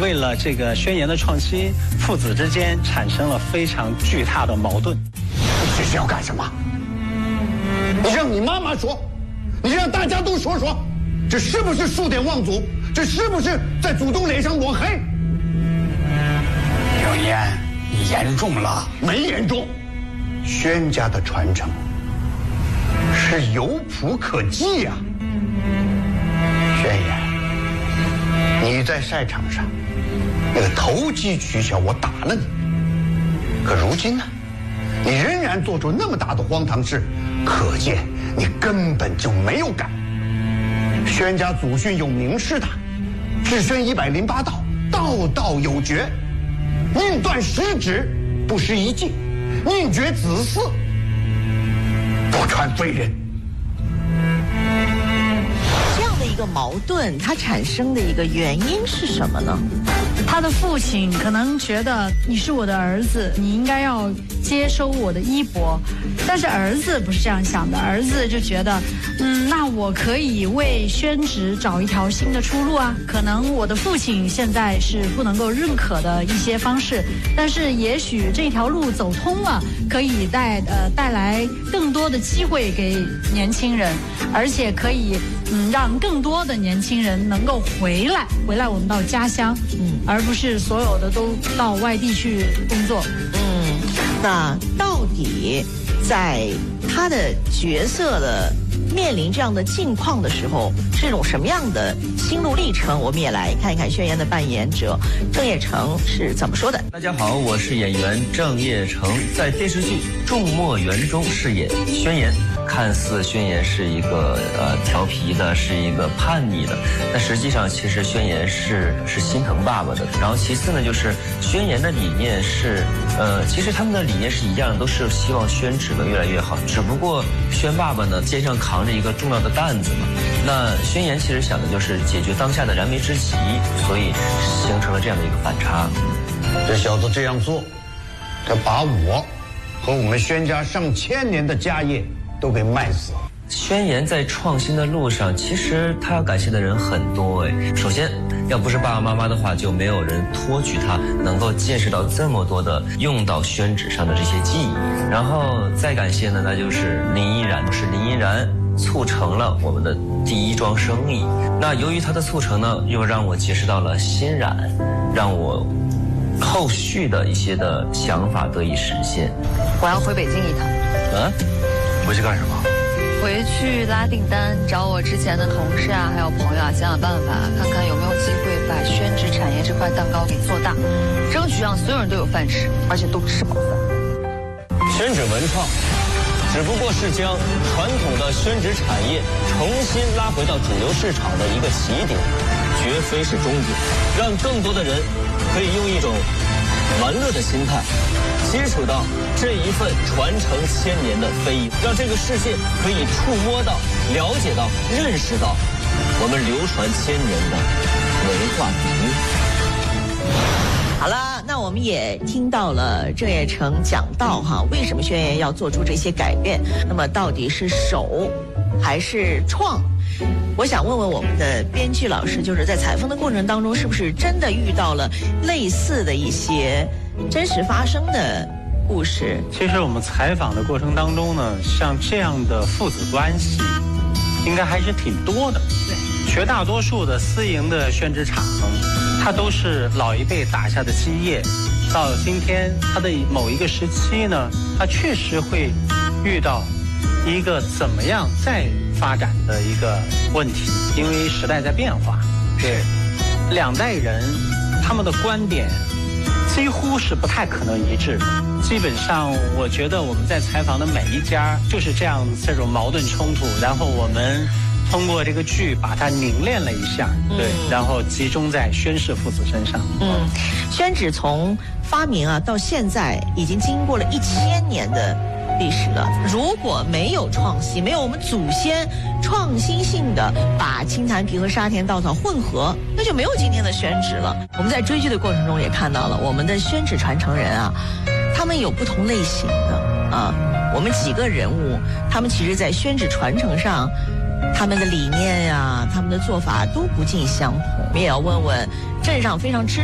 为了这个宣言的创新，父子之间产生了非常巨大的矛盾。 你这是要干什么？你让你妈妈说，你让大家都说说，这是不是数典忘祖？这是不是在祖宗脸上抹黑？ 永言，你严重了。 没严重，宣家的传承是有谱可记呀。宣言，你在赛场上那个投机取巧，我打了你。可如今呢，你仍然做出那么大的荒唐事，可见你根本就没有改。宣家祖训有明示的，治宣108道，道道有诀。宁断十指，不失一计；宁绝子嗣，不传非人。 这样的一个矛盾，它产生的一个原因是什么呢？ 他的父亲可能觉得你是我的儿子，你应该要接收我的衣钵，但是儿子不是这样想的，儿子就觉得，那我可以为宣旨找一条新的出路啊。可能我的父亲现在是不能够认可的一些方式，但是也许这条路走通了，可以带来更多的机会给年轻人，而且可以让更多的年轻人能够回来我们到家乡，而不是所有的都到外地去工作。 那到底在他的角色的面临这样的境况的时候，是一种什么样的心路历程？我们也来看一看宣言的扮演者郑业成是怎么说的。 大家好，我是演员郑业成，在电视剧《众墨园》中饰演宣言。看似宣言是一个调皮的，是一个叛逆的，但实际上其实宣言是心疼爸爸的。然后其次呢，就是宣言的理念是其实他们的理念是一样的，都是希望宣旨呢越来越好，只不过宣爸爸呢肩上扛着一个重要的担子嘛。那宣言其实想的就是解决当下的燃眉之急，所以形成了这样的一个反差。 这小子这样做，他把我和我们宣家上千年的家业都给卖死了。 宣言在创新的路上，其实他要感谢的人很多首先，要不是爸爸妈妈的话，就没有人托举他能够见识到这么多的用到宣旨上的这些技艺。然后再感谢呢，那就是林依然，是林依然促成了我们的第一桩生意。那由于他的促成呢，又让我结识到了欣然，让我后续的一些的想法得以实现。 我要回北京一趟。 回去干什么？ 回去拉订单，找我之前的同事啊，还有朋友啊，想想办法，看看有没有机会把宣旨产业这块蛋糕给做大，争取让所有人都有饭吃，而且都吃饱饭。 宣旨文创只不过是将传统的宣旨产业重新拉回到主流市场的一个起点，绝非是终点，让更多的人可以用一种玩乐的心态接触到这一份传承千年的非遗，让这个世界可以触摸到、了解到、认识到我们流传千年的文化底蕴。 好了，那我们也听到了郑业成讲到为什么宣言要做出这些改变，那么到底是守还是创？我想问问我们的编剧老师，就是在采风的过程当中，是不是真的遇到了类似的一些真实发生的故事？ 其实我们采访的过程当中呢，像这样的父子关系应该还是挺多的。对，绝大多数的私营的宣旨厂，它都是老一辈打下的基业，到今天它的某一个时期呢，它确实会遇到一个怎么样再发展的一个问题，因为时代在变化。对，两代人他们的观点几乎是不太可能一致的。基本上我觉得我们在采访的每一家就是这样，这种矛盾冲突，然后我们通过这个剧把它凝练了一下，对，然后集中在宣氏父子身上。 宣旨从发明到现在已经经过了1000年的历史了。如果没有创新，没有我们祖先创新性的把青檀皮和沙田稻草混合，那就没有今天的宣旨了。我们在追剧的过程中也看到了我们的宣旨传承人他们有不同类型的我们几个人物，他们其实在宣旨传承上，他们的理念他们的做法都不尽相同。我们也要问问镇上非常支